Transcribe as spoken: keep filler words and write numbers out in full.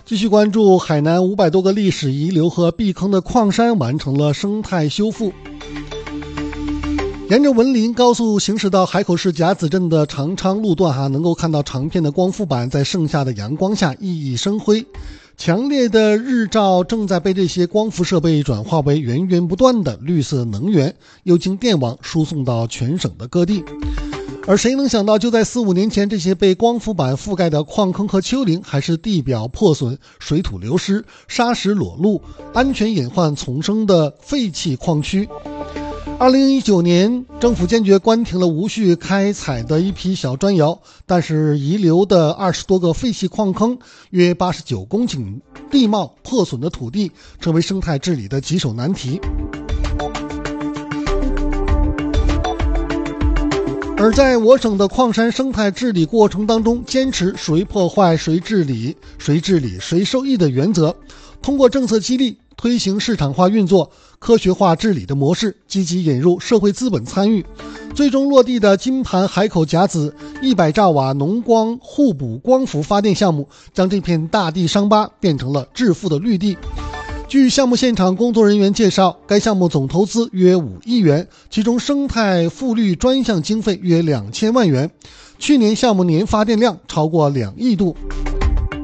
继续关注海南五百多个历史遗留和避坑的矿山完成了生态修复。沿着文林高速行驶到海口市甲子镇的长昌路段哈，能够看到长片的光伏板在盛夏的阳光下熠熠生辉，强烈的日照正在被这些光伏设备转化为源源不断的绿色能源，又经电网输送到全省的各地。而谁能想到，就在四五年前，这些被光伏板覆盖的矿坑和丘陵还是地表破损、水土流失、沙石裸露、安全隐患丛生的废弃矿区。二零一九年，政府坚决关停了无序开采的一批小砖窑，但是遗留的二十多个废弃矿坑，约八十九公顷地貌破损的土地，成为生态治理的棘手难题。而在我省的矿山生态治理过程当中，坚持谁破坏谁治理，谁治理谁受益的原则，通过政策激励推行市场化运作、科学化治理的模式，积极引入社会资本参与，最终落地的金盘海口甲子一百兆瓦农光互补光伏发电项目，将这片大地伤疤变成了致富的绿地。据项目现场工作人员介绍，该项目总投资约五亿元，其中生态复绿专项经费约两千万元，去年项目年发电量超过两亿度。